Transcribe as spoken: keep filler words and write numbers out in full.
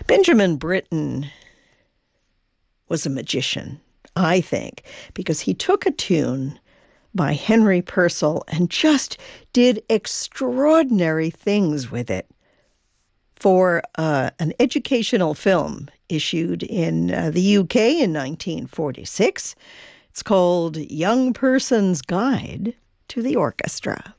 Benjamin Britten was a magician, I think, because he took a tune by Henry Purcell and just did extraordinary things with it for uh, an educational film issued in uh, the U K in nineteen forty-six. It's called Young Person's Guide to the Orchestra.